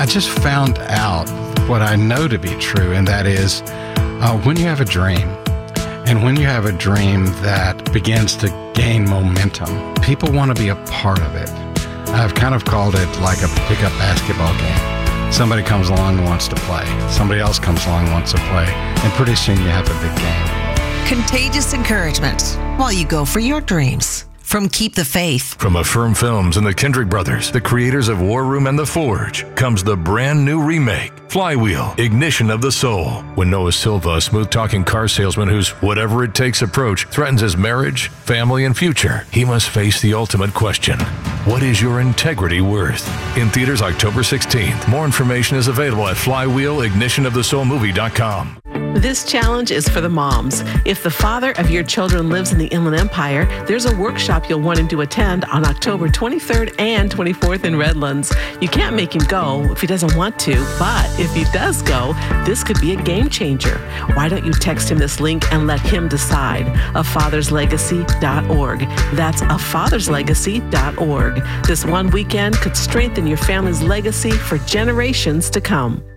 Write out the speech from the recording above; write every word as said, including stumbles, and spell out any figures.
I just found out what I know to be true, and that is uh, when you have a dream, and when you have a dream that begins to gain momentum, people want to be a part of it. I've kind of called it like a pickup basketball game. Somebody comes along and wants to play. Somebody else comes along and wants to play. And pretty soon you have a big game. Contagious encouragement while you go for your dreams. From Keep the Faith. From Affirm Films and the Kendrick Brothers, the creators of War Room and The Forge, comes the brand new remake, Flywheel, Ignition of the Soul. When Noah Silva, a smooth-talking car salesman whose whatever-it-takes approach threatens his marriage, family, and future, he must face the ultimate question. What is your integrity worth? In theaters October sixteenth. More information is available at flywheel ignition of the soul movie dot com. This challenge is for the moms. If the father of your children lives in the Inland Empire, there's a workshop you'll want him to attend on October twenty-third and twenty-fourth in Redlands. You can't make him go if he doesn't want to, but if he does go, this could be a game changer. Why don't you text him this link and let him decide? a fathers legacy dot org. That's a fathers legacy dot org. This one weekend could strengthen your family's legacy for generations to come.